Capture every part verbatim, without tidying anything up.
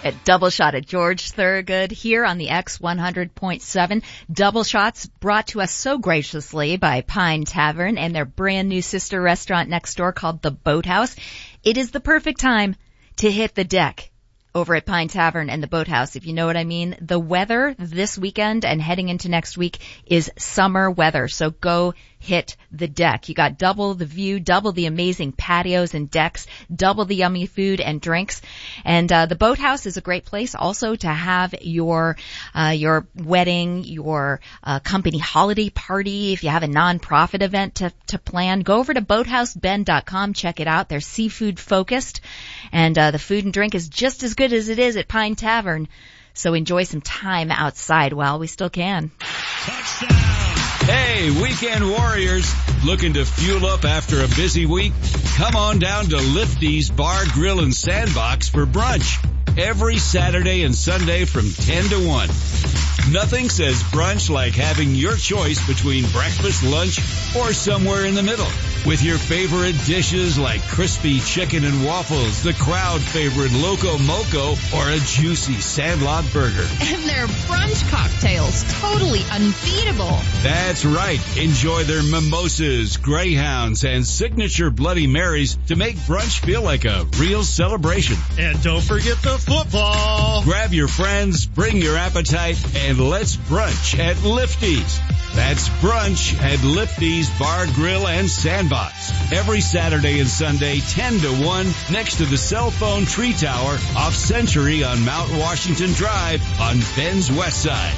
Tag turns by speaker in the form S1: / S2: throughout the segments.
S1: A double shot at George Thorogood here on the X one hundred point seven. Double shots brought to us so graciously by Pine Tavern and their brand new sister restaurant next door called The Boathouse. It is the perfect time to hit the deck over at Pine Tavern and The Boathouse, if you know what I mean. The weather this weekend and heading into next week is summer weather, so go hit the deck. You got double the view, double the amazing patios and decks, double the yummy food and drinks. And uh, the Boathouse is a great place also to have your uh, your wedding, your uh, company holiday party. If you have a non-profit event to, to plan, go over to boathouse bend dot com, check it out. They're seafood focused, and uh, the food and drink is just as good as it is at Pine Tavern. So enjoy some time outside while we still can.
S2: Touchdown! Hey, weekend warriors, looking to fuel up after a busy week? Come on down to Lifty's Bar, Grill, and Sandbox for brunch every Saturday and Sunday from ten to one. Nothing says brunch like having your choice between breakfast, lunch, or somewhere in the middle. With your favorite dishes like crispy chicken and waffles, the crowd favorite Loco Moco, or a juicy Sandlot burger.
S3: And their brunch cocktails, totally unbeatable.
S2: That's right. Enjoy their mimosas, greyhounds, and signature Bloody Marys to make brunch feel like a real celebration.
S4: And don't forget the football.
S2: Grab your friends, bring your appetite, and let's brunch at Lifty's. That's brunch at Lifty's Bar, Grill, and Sandbox. Every Saturday and Sunday, ten to one, next to the cell phone tree tower off Century on Mount Washington Drive on Bend's West Side.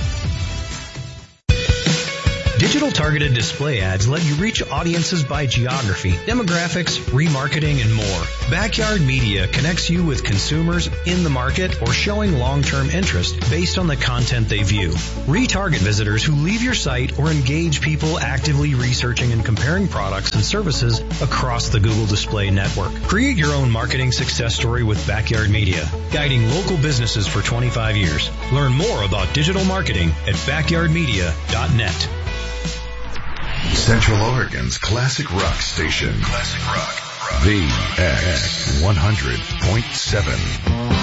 S5: Digital targeted display ads let you reach audiences by geography, demographics, remarketing, and more. Backyard Media connects you with consumers in the market or showing long-term interest based on the content they view. Retarget visitors who leave your site or engage people actively researching and comparing products and services across the Google Display Network. Create your own marketing success story with Backyard Media, guiding local businesses for twenty-five years. Learn more about digital marketing at backyard media dot net.
S6: Central Oregon's classic rock station. Classic rock. rock. The X one hundred point seven.